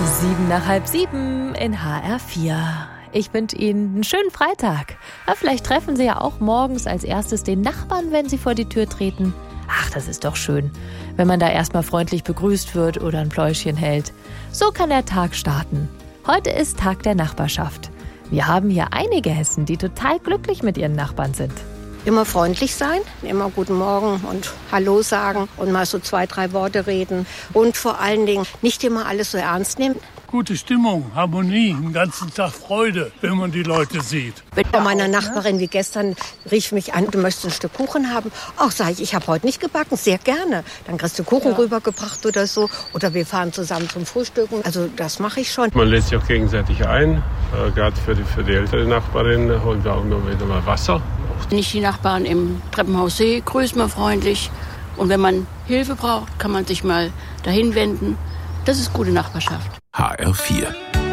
6:07 in HR4. Ich wünsche Ihnen einen schönen Freitag. Ja, vielleicht treffen Sie ja auch morgens als erstes den Nachbarn, wenn Sie vor die Tür treten. Ach, das ist doch schön, wenn man da erstmal freundlich begrüßt wird oder ein Pläuschchen hält. So kann der Tag starten. Heute ist Tag der Nachbarschaft. Wir haben hier einige Hessen, die total glücklich mit ihren Nachbarn sind. Immer freundlich sein, immer guten Morgen und Hallo sagen und mal so 2, 3 Worte reden. Und vor allen Dingen nicht immer alles so ernst nehmen. Gute Stimmung, Harmonie, den ganzen Tag Freude, wenn man die Leute sieht. Bei meiner Nachbarin wie gestern rief mich an, du möchtest ein Stück Kuchen haben. Ach, sag ich habe heute nicht gebacken, sehr gerne. Dann kriegst du Kuchen rübergebracht oder so. Oder wir fahren zusammen zum Frühstücken. Also das mache ich schon. Man lädt sich auch gegenseitig ein. Gerade für die ältere Nachbarin holen wir auch immer wieder mal Wasser. Wenn ich die Nachbarn im Treppenhaus sehe, grüßt man freundlich. Und wenn man Hilfe braucht, kann man sich mal dahin wenden. Das ist gute Nachbarschaft. HR4